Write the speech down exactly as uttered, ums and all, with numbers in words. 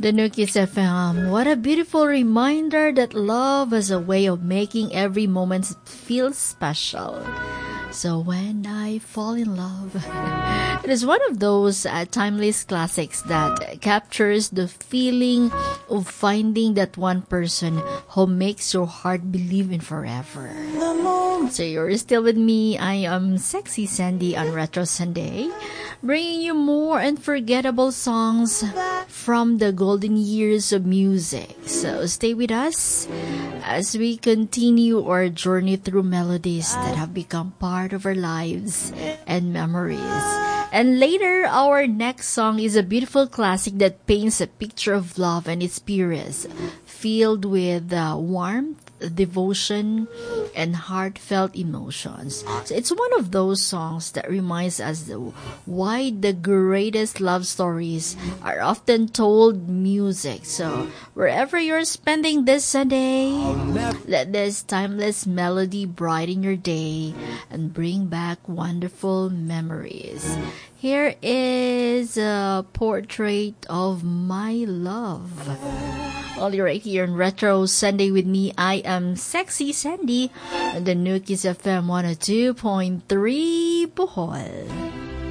The Nukis F M. What a beautiful reminder that love is a way of making every moment feel special. So when I fall in love, it is one of those uh, timeless classics that captures the feeling of finding that one person who makes your heart believe in forever. So you're still with me. I am Sexy Sandy on Retro Sunday, bringing you more unforgettable songs from the golden years of music. So stay with us as we continue our journey through melodies that have become part of our lives and memories. And later, our next song is a beautiful classic that paints a picture of love and its purest, filled with uh, warmth, devotion, and heartfelt emotions. So it's one of those songs that reminds us why the greatest love stories are often told music. So wherever you're spending this Sunday, let this timeless melody brighten your day and bring back wonderful memories. Here is a portrait of my love. All right, here in Retro Sunday with me, I am Sexy Sandy, and the Nukis F M one oh two point three Bohol.